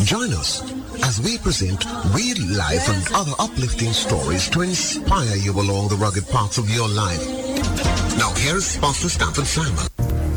Join us as we present real life and other uplifting stories to inspire you along the rugged paths of your life. Now here's Pastor Stafford Simon.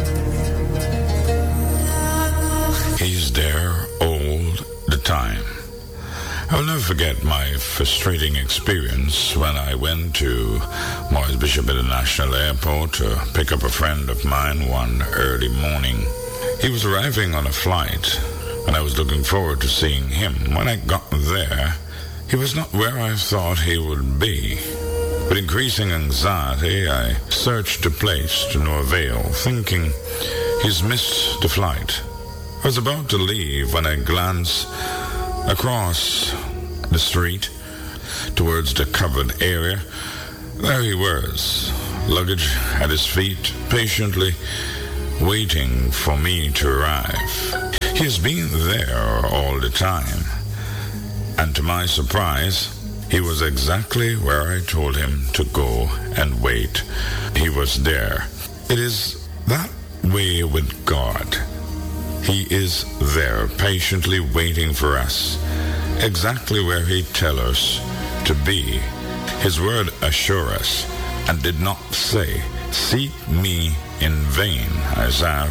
He's there all the time. I'll never forget my frustrating experience when I went to Morris Bishop International Airport to pick up a friend of mine one early morning. He was arriving on a flight, and I was looking forward to seeing him. When I got there, he was not where I thought he would be. With increasing anxiety, I searched the place to no avail, thinking he's missed the flight. I was about to leave when I glanced across the street towards the covered area. There he was, luggage at his feet, patiently waiting for me to arrive. He has been there all the time, and to my surprise, he was exactly where I told him to go and wait. He was there. It is that way with God. He is there, patiently waiting for us, exactly where he tells us to be. His word assures us, and did not say, "Seek me in vain," Isaiah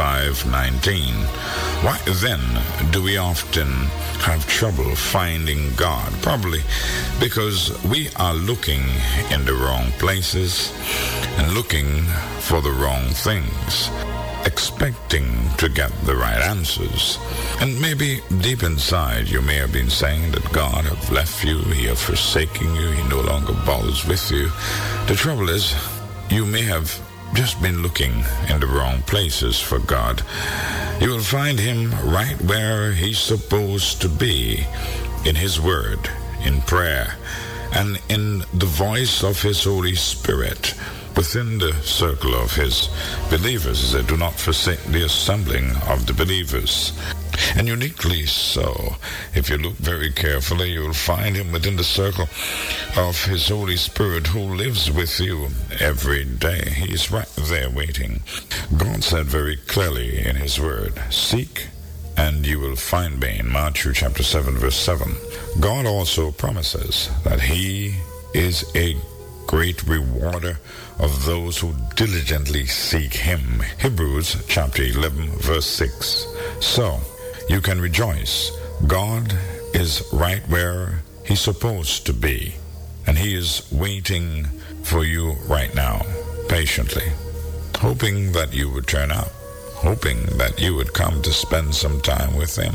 45:19. Why then do we often have trouble finding God? Probably because we are looking in the wrong places and looking for the wrong things, expecting to get the right answers. And maybe deep inside you may have been saying that God have left you, he have forsaken you, he no longer bothers with you. The trouble is, you may have just been looking in the wrong places for God. You will find him right where he's supposed to be, in his word, in prayer, and in the voice of his Holy Spirit, within the circle of his believers. They do not forsake the assembling of the believers. And uniquely so, if you look very carefully, you will find him within the circle of his Holy Spirit who lives with you every day. He is right there waiting. God said very clearly in his word, "Seek and you will find me," in Matthew chapter 7 verse 7. God also promises that he is a great rewarder of those who diligently seek him. Hebrews chapter 11 verse 6. So, you can rejoice. God is right where he's supposed to be, and he is waiting for you right now, patiently, hoping that you would turn up, hoping that you would come to spend some time with him,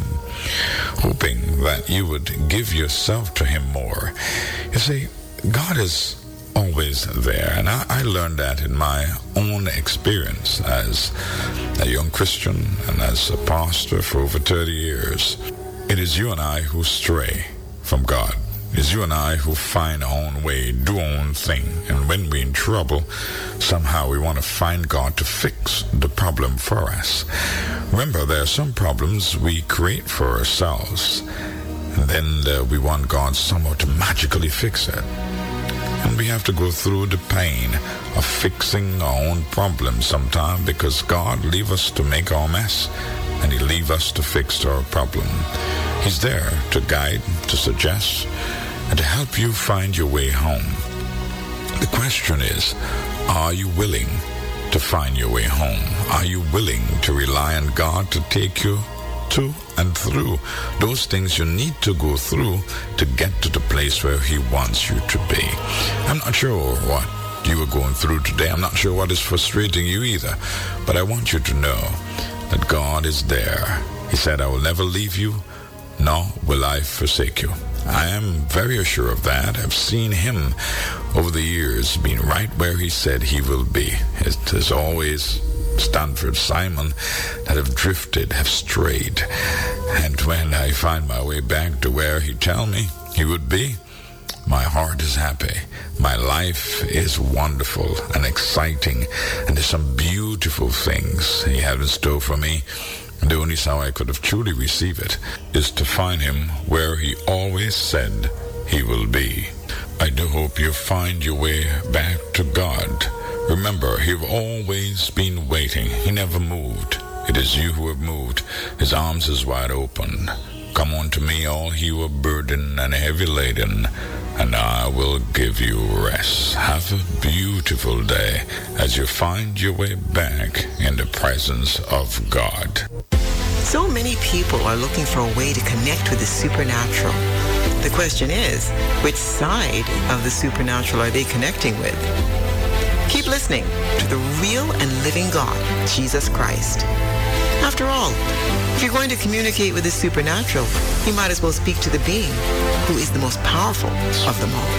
hoping that you would give yourself to him more. You see, God is always there, and I learned that in my own experience as a young Christian and as a pastor for over 30 years. It is you and I who stray from God. It is you and I who find our own way, do our own thing, and when we're in trouble, somehow we want to find God to fix the problem for us. Remember, there are some problems we create for ourselves, and then we want God somehow to magically fix it. And we have to go through the pain of fixing our own problems sometimes, because God leave us to make our mess, and he leave us to fix our problem. He's there to guide, to suggest, and to help you find your way home. The question is, are you willing to find your way home? Are you willing to rely on God to take you to and through those things you need to go through to get to the place where he wants you to be? I'm not sure what you are going through today. I'm not sure what is frustrating you either, but I want you to know that God is there. He said, "I will never leave you, nor will I forsake you." I am very sure of that. I've seen him over the years being right where he said he will be. It is always Stafford Simon that have drifted, have strayed. And when I find my way back to where he tell me he would be, my heart is happy. My life is wonderful and exciting, and there's some beautiful things he has in store for me. And the only how I could have truly received it is to find him where he always said he will be. I do hope you find your way back to God. Remember, he's always been waiting. He never moved. It is you who have moved. His arms is wide open. Come unto me, all ye who are burdened and heavy laden, and I will give you rest. Have a beautiful day as you find your way back in the presence of God. So many people are looking for a way to connect with the supernatural. The question is, which side of the supernatural are they connecting with? Keep listening to the real and living God, Jesus Christ. After all, if you're going to communicate with the supernatural, you might as well speak to the being who is the most powerful of them all.